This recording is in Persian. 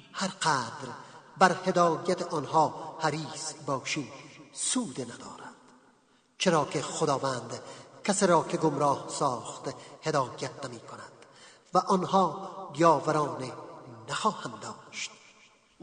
هر قدر بر هدایت آنها حریص باشی سود ندارد. چرا که خداوند کسی را که گمراه ساخت هدایت نمی کند و آنها یاوران نخواهند داشت.